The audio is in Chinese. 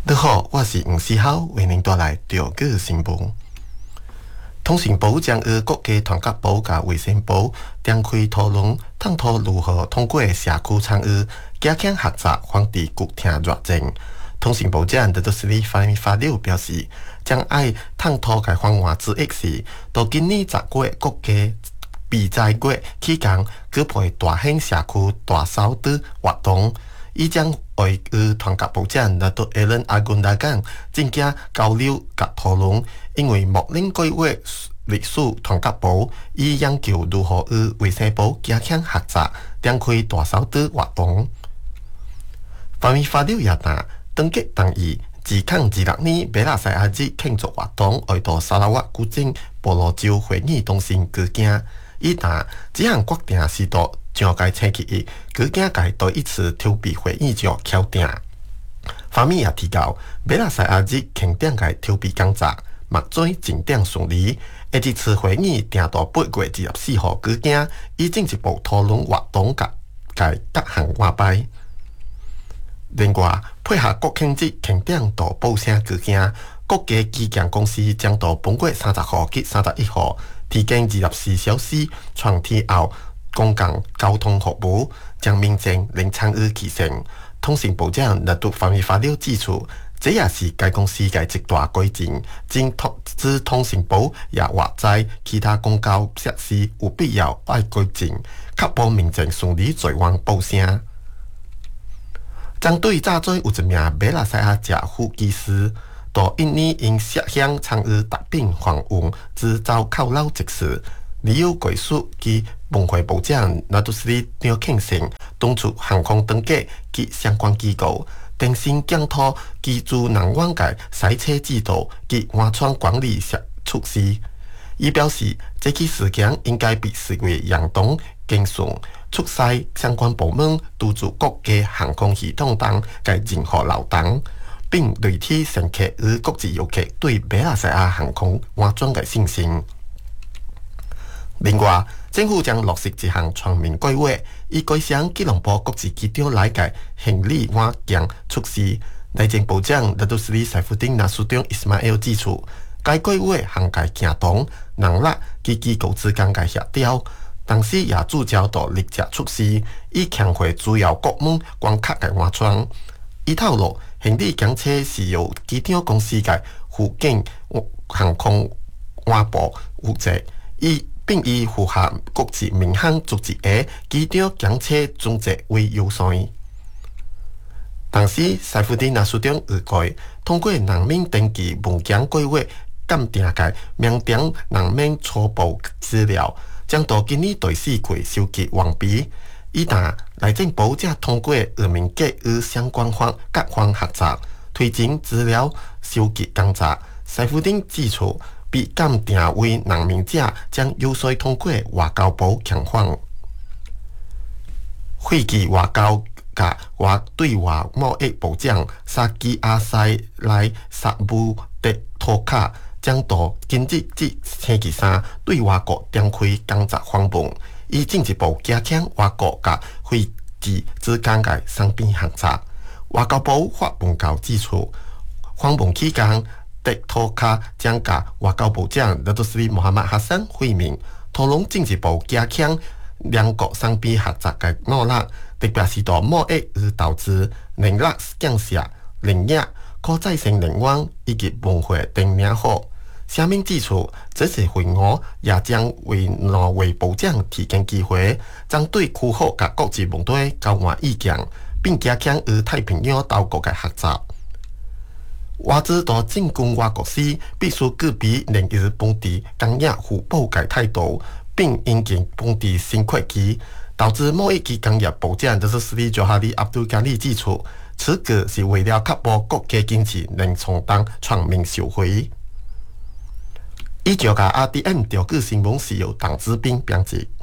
你好，我是吴思浩，为您带来中国新闻。通信部将与国家团结部甲卫生部展开讨论，探讨如何通过社区参与，加强合作，防治局听热症。通信部长德斯里发表表示，将爱探讨嘅方案之一是，到今年10月国家备在月期间举办大型社区大扫除活动，伊将会与团结部长拿到Ellen Agundagan正经交流甲讨论，因为莫林几月历史团结部已研究如何与卫生部加强合作，展开大扫除活动。发表也拿登记同意，自2026年马来西亚日庆祝活动会到沙拉越古镇婆罗洲会议中心举行。伊拿这项决定是到上个星期一举行嘅第一次筹备会议就敲定。方面也提到，马来西亚日庆典嘅筹备工作目前进展顺利。下一次会议定到8月24号举行，以进一步讨论活动嘅各项安排。另外，配合国庆节庆典到报声举行，各家基建公司将到本月30号及31号提供24小时全天候公共交通服务，将民众能参与其中。通信部长纳杜发表指出，这也是该公司嘅一大改进。指通信部也话在其他公交设施有必要爱改进，确保民众顺利在往报声。针对早前有一名马来西亚籍副技师，到印尼因涉嫌参与毒品贩运之遭扣留一事，理由技术及文化部长纳杜斯里廖庆成敦促航空登记及相关机构重新检讨居住人员嘅塞车制度及安全管理措施。伊表示，这起事件应该被视为严重警讯，促使相关部门督促国家航空系统中嘅任何漏洞，并累积乘客与国际游客对马来西亚航空安全嘅信心。另外，政府将落实一项全面规划，以改善吉隆坡国际机场内嘅行李安检措施。内政部长纳杜斯里塞夫丁纳苏丁伊斯马尔指出，该规划涵盖行动、人力及机构之间嘅协调，同时也聚焦到立即措施，以强化主要国门关卡嘅安全。伊透露，行李检测是由机场公司嘅附近航空安部负责，并以符合国际民航组织的机场检测准则为优先。同时，塞夫丁纳苏丁预计，通过人民登记文件规划鉴定嘅名单人民初步资料，将到今年第4季收集完毕。以但内政部则通过人民局与相关各方合作，推进资料收集工作。塞夫丁指出，被鉴定为人民者将优先通过外交部强方。会计外交甲对外贸易部长沙基阿塞莱萨布德托卡将到今日至星期3对外国展开工作访问，以进一步加强外国甲会计之间嘅双边合作。外交部发文告指出，访问期间，德托卡将甲外交部长纳杜斯里穆罕默哈桑会面，讨论进一步加强两国双边合作嘅努力，特别是到贸易与投资、能源建设、林业、可再生能源以及文化等领域。声明指出，这次会晤也将为挪威部长提供机会，针对区域甲国际问题交换意见，并加强与太平洋岛国嘅合作。外资到进攻外国时，必须具备能与本地工业互补嘅态度，并引进本地新科技。导致贸易及工业部长就是斯里佐哈里阿卜杜加里指出，此举是为了确保国家经济能充当全面受惠。以上嘅RTM 调句新闻是由邓志斌编辑。